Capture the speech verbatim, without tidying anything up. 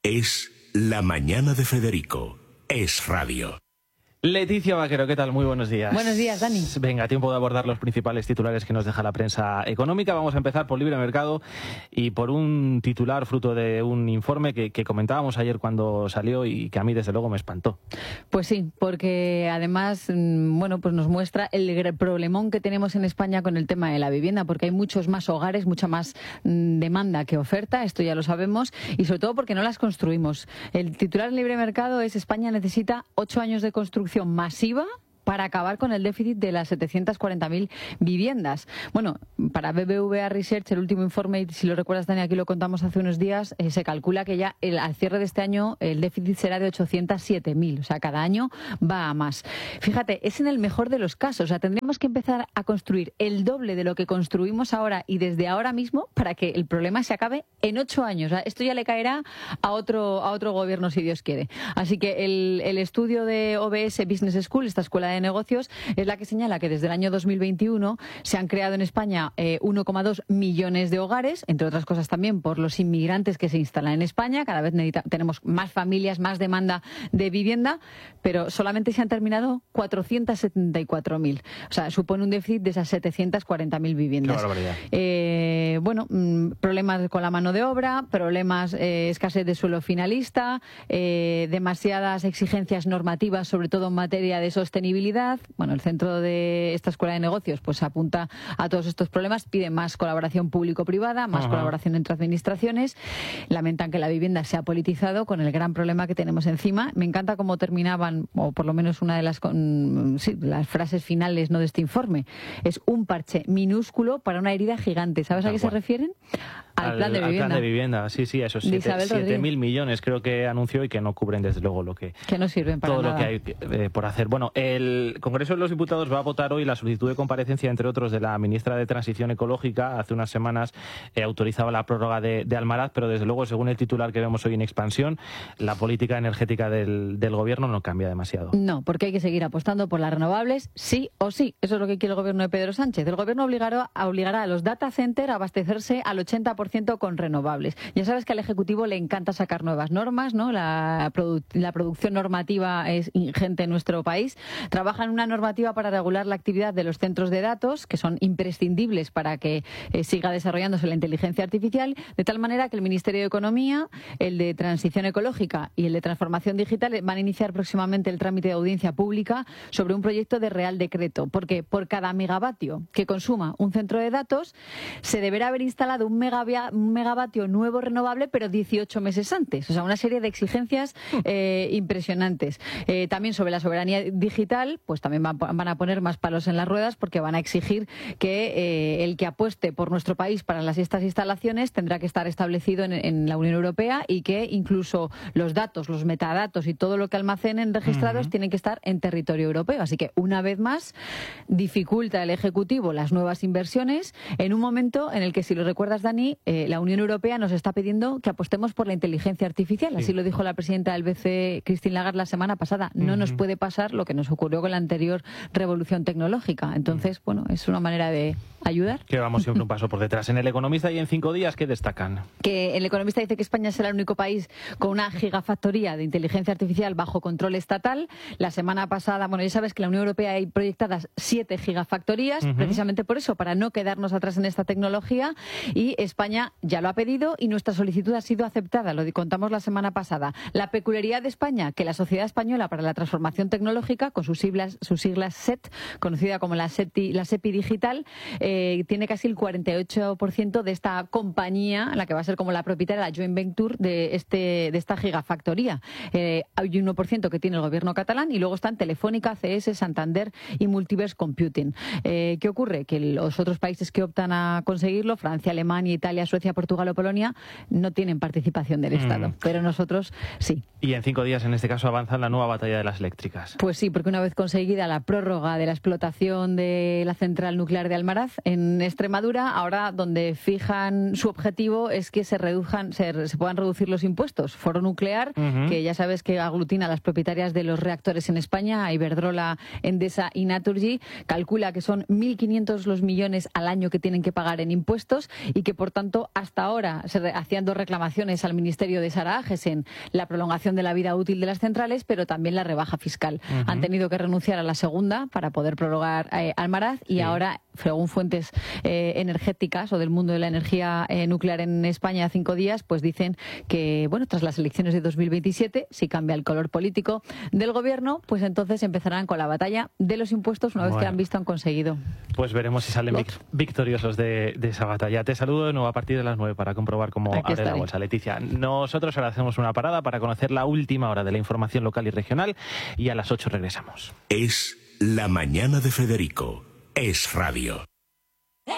Es La Mañana de Federico. Es radio. Leticia Vaquero, ¿qué tal? Muy buenos días. Buenos días, Dani. Venga, tiempo de abordar los principales titulares que nos deja la prensa económica. Vamos a empezar por Libre Mercado y por un titular fruto de un informe que, que comentábamos ayer cuando salió y que a mí desde luego me espantó. Pues sí, porque además, bueno, pues nos muestra el problemón que tenemos en España con el tema de la vivienda, porque hay muchos más hogares, mucha más demanda que oferta, esto ya lo sabemos, y sobre todo porque no las construimos. El titular en Libre Mercado es: España necesita ocho años de construcción masiva para acabar con el déficit de las setecientas cuarenta mil viviendas. Bueno, para B B V A Research, el último informe, y si lo recuerdas, Dani, aquí lo contamos hace unos días, eh, se calcula que ya el, al cierre de este año el déficit será de ochocientas siete mil, o sea, cada año va a más. Fíjate, es en el mejor de los casos, o sea, tendríamos que empezar a construir el doble de lo que construimos ahora y desde ahora mismo para que el problema se acabe en ocho años. O sea, esto ya le caerá a otro, a otro gobierno, si Dios quiere. Así que el, el estudio de O B S Business School, esta escuela de negocios, es la que señala que desde el año dos mil veintiuno se han creado en España eh, uno coma dos millones de hogares, entre otras cosas también por los inmigrantes que se instalan en España. Cada vez necesita, tenemos más familias, más demanda de vivienda, pero solamente se han terminado cuatrocientas setenta y cuatro mil. O sea, supone un déficit de esas setecientas cuarenta mil viviendas. Qué barbaridad. Eh, bueno, mmm, problemas con la mano de obra, problemas, eh, escasez de suelo finalista, eh, demasiadas exigencias normativas, sobre todo en materia de sostenibilidad. Bueno, el centro de esta escuela de negocios pues apunta a todos estos problemas, pide más colaboración público-privada, más Ajá. colaboración entre administraciones. Lamentan que la vivienda se ha politizado con el gran problema que tenemos encima. Me encanta cómo terminaban, o por lo menos una de las, con, sí, las frases finales, ¿no?, de este informe. Es un parche minúsculo para una herida gigante. ¿Sabes a qué se refieren? Al, al plan de vivienda. Al plan de vivienda, sí, sí, esos siete mil millones creo que anunció y que no cubren desde luego lo que... Que no sirven para todo nada. Todo lo que hay eh, por hacer. Bueno, el Congreso de los Diputados va a votar hoy la solicitud de comparecencia, entre otros, de la ministra de Transición Ecológica. Hace unas semanas eh, autorizaba la prórroga de, de Almaraz, pero desde luego, según el titular que vemos hoy en Expansión, la política energética del, del gobierno no cambia demasiado. No, porque hay que seguir apostando por las renovables, sí o sí. Eso es lo que quiere el gobierno de Pedro Sánchez. El gobierno obligará, obligará a los data centers a abastecerse al ochenta por ciento con renovables. Ya sabes que al Ejecutivo le encanta sacar nuevas normas, ¿no? La, produ la producción normativa es ingente en nuestro país. Trabaja en una normativa para regular la actividad de los centros de datos, que son imprescindibles para que eh, siga desarrollándose la inteligencia artificial, de tal manera que el Ministerio de Economía, el de Transición Ecológica y el de Transformación Digital van a iniciar próximamente el trámite de audiencia pública sobre un proyecto de Real Decreto. Porque por cada megavatio que consuma un centro de datos, se deberá haber instalado un, megavia, un megavatio nuevo renovable, pero dieciocho meses antes. O sea, una serie de exigencias eh, impresionantes. Eh, también sobre la soberanía digital, pues también van, van a poner más palos en las ruedas, porque van a exigir que eh, el que apueste por nuestro país para las, estas instalaciones tendrá que estar establecido en, en la Unión Europea, y que incluso los datos, los metadatos y todo lo que almacenen registrados uh-huh. tienen que estar en territorio europeo. Así que, una vez más, dificulta el Ejecutivo las nuevas inversiones en un momento en el que, si lo recuerdas, Dani, eh, la Unión Europea nos está pidiendo que apostemos por la inteligencia artificial. Así sí. lo dijo la presidenta del B C E, Christine Lagarde, la semana pasada. No uh-huh. nos puede pasar lo que nos ocurrió con la anterior revolución tecnológica. Entonces, bueno, es una manera de ayudar. Que vamos siempre un paso por detrás. En El Economista y en Cinco Días, ¿qué destacan? Que El Economista dice que España será el único país con una gigafactoría de inteligencia artificial bajo control estatal. La semana pasada, bueno, ya sabes que en la Unión Europea hay proyectadas siete gigafactorías, uh-huh. precisamente por eso, para no quedarnos atrás en esta tecnología, y España ya lo ha pedido y nuestra solicitud ha sido aceptada, lo contamos la semana pasada. La peculiaridad de España, que la Sociedad Española para la Transformación Tecnológica, con sus siglas, sus siglas S E T, conocida como la SEPI, la SEPI Digital, eh, tiene casi el cuarenta y ocho por ciento de esta compañía, la que va a ser como la propietaria, la joint venture de, este, de esta gigafactoría. Eh, hay un uno por ciento que tiene el gobierno catalán, y luego están Telefónica, C S, Santander y Multiverse Computing. Eh, ¿Qué ocurre? Que los otros países que optan a conseguirlo, Francia, Alemania, Italia, Suecia, Portugal o Polonia, no tienen participación del Estado, mm. pero nosotros sí. Y en Cinco Días, en este caso, avanza la nueva batalla de las eléctricas. Pues sí, porque una vez conseguida la prórroga de la explotación de la central nuclear de Almaraz en Extremadura. Ahora, donde fijan su objetivo es que se reduzcan, se, se puedan reducir los impuestos. Foro Nuclear, uh-huh. que ya sabes que aglutina a las propietarias de los reactores en España, a Iberdrola, Endesa y Naturgy, calcula que son mil quinientos los millones al año que tienen que pagar en impuestos y que, por tanto, hasta ahora se hacían dos reclamaciones al Ministerio de Sara Agesen, la prolongación de la vida útil de las centrales, pero también la rebaja fiscal. Uh-huh. Han tenido que renunciar a la segunda para poder prorrogar eh, Almaraz y sí. ahora, según fuentes eh, energéticas o del mundo de la energía eh, nuclear en España, cinco días, pues dicen que, bueno, tras las elecciones de dos mil veintisiete, si cambia el color político del gobierno, pues entonces empezarán con la batalla de los impuestos una vez bueno. que han visto han conseguido. Pues veremos si salen vic- victoriosos de, de esa batalla. Te saludo de nuevo a partir de las nueve para comprobar cómo Aquí abre estaré. la bolsa. Leticia, nosotros ahora hacemos una parada para conocer la última hora de la información local y regional y a las ocho regresamos. Es La Mañana de Federico. Es Radio.